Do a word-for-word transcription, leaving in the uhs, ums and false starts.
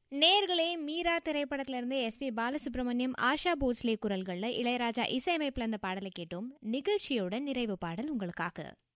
நேர்களே, மீரா திரைப்படத்துல இருந்து எஸ் பி பாலசுப்ரமணியம், ஆஷா போஸ்லே குரல்கள்ல இளையராஜா இசையமைப்புல இந்த பாடலை கேட்டோம். நிகழ்ச்சியோட நிறைவு பாடல் உங்களுக்காக.